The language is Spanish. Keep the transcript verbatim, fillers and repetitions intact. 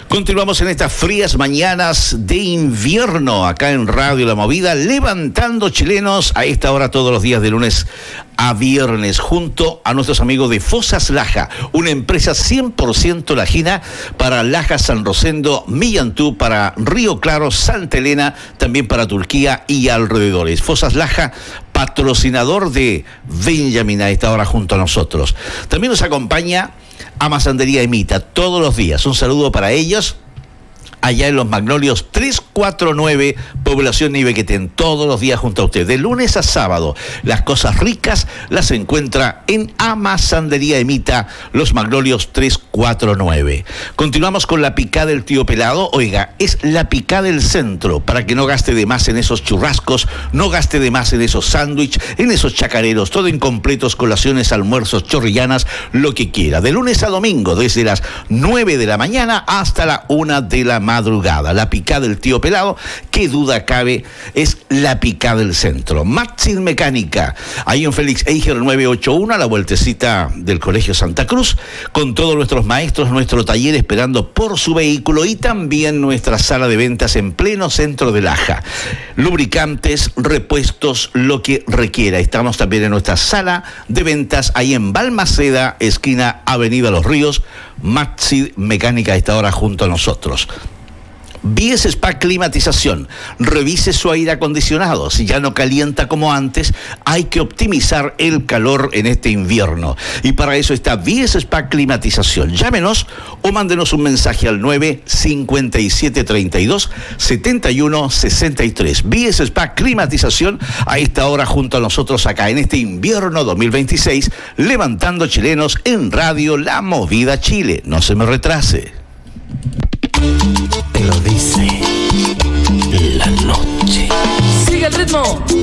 Continuamos en estas frías mañanas de invierno, acá en Radio La Movida, levantando chilenos a esta hora todos los días de lunes a viernes, junto a nuestros amigos de Fosas Laja, una empresa cien por ciento lajina para Laja, San Rosendo, Millantú, para Río Claro, Santa Elena, también para Turquía y alrededores. Fosas Laja, patrocinador de Benjamín a esta hora junto a nosotros. También nos acompaña Amasandería Emita todos los días. Un saludo para ellos allá en Los Magnolios trescientos cuarenta y nueve, población Ibequetén, todos los días junto a usted. De lunes a sábado, las cosas ricas las encuentra en Amasandería Emita, Los Magnolios trescientos cuarenta y nueve. Continuamos con la picada del tío Pelado. Oiga, es la picada del centro, para que no gaste de más en esos churrascos, no gaste de más en esos sándwiches, en esos chacareros, todo incompletos, colaciones, almuerzos, chorrillanas, lo que quiera. De lunes a domingo, desde las nueve de la mañana hasta la una de la madrugada. La picada del tío Pelado, qué duda cabe, es la picada del centro. Maxim Mecánica, ahí en Félix Eiger nueve ochenta y uno, a la vueltecita del Colegio Santa Cruz, con todos nuestros maestros, nuestro taller esperando por su vehículo y también nuestra sala de ventas en pleno centro de Laja. Lubricantes, repuestos, lo que requiera. Estamos también en nuestra sala de ventas ahí en Balmaceda, esquina Avenida Los Ríos. Maxi Mecánica a esta hora junto a nosotros. Bies Spa Climatización, revise su aire acondicionado. Si ya no calienta como antes, hay que optimizar el calor en este invierno. Y para eso está Bies Spa Climatización. Llámenos o mándenos un mensaje al nueve cincuenta y siete treinta y dos setenta y uno sesenta y tres. Bies Spa Climatización a esta hora junto a nosotros acá en este invierno dos mil veintiséis, levantando chilenos en Radio La Movida Chile. No se me retrase. Te lo dice la noche. Sigue el ritmo.